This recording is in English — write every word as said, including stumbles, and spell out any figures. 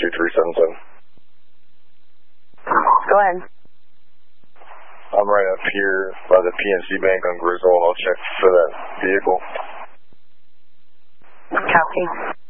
two three seven seven. Go ahead. I'm right up here by the P N C Bank on Griswold. I'll check for that vehicle. Copy.